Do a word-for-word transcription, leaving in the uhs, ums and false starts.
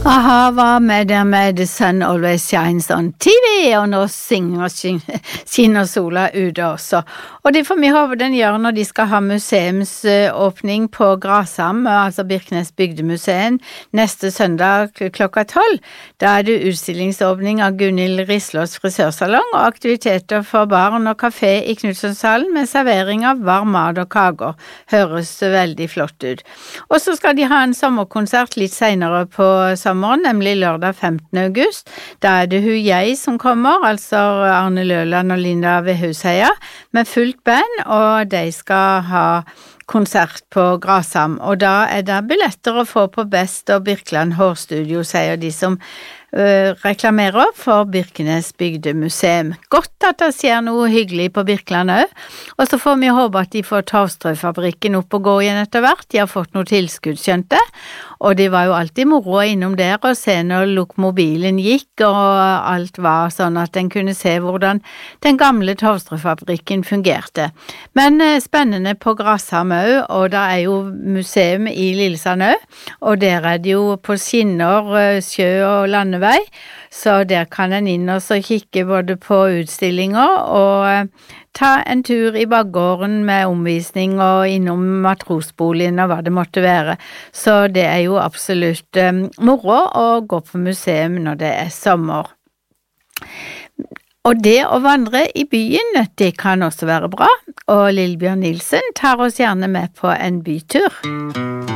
Aha, var med der med The Sun Always Shines on T V, og nå synger og skinner sola ute også. Og det får vi håpe den gjør når de skal ha museumsåpning på Grasham, altså Birkenes bygdemuseum, neste søndag klokka tolv. Da er det utstillingsåpning av Gunhild Rislås frisørsalong og aktiviteter for barn og kafé i Knutssonshallen med servering av varm mat og kager. Høres veldig flott ut. Og så skal de ha en sommerkonsert litt senere på sommeren, nemlig lørdag femtende august. Da er det hun jeg som kommer, altså Arne Løland og Linda Vehusheia, med fullt band, og de skal ha konsert på Grasham. Og da er det billetter å få på Best og Birkeland Hårstudio, sier de som Uh, reklamerer for Birkenes bygdemuseum. Godt at det skjer noe hyggelig på Birkeland også, og så får vi håpe at de får Tavstrøfabrikken opp og gå igjen etter hvert. De har fått noe tilskudd, skjønte, og det var jo alltid moro innom der og se når lokomobilen gikk, og alt var sånn at en kunne se hvordan den gamle Tavstrøfabrikken fungerte. Men uh, spennende på Grasham også, og det er jo museum i Lillesand også, og der er det jo på skinner, uh, sjø og landevei, så der kan en inn og så kikke både på utstillinger og eh, ta en tur i baggården med omvisning og innom matrosboligen og hva det måtte være. Så det er jo absolutt eh, moro å gå på museum når det er sommer. Og det å vandre i byen, det kan også være bra, og Lillebjørn Nilsen tar oss gjerne med på en bytur.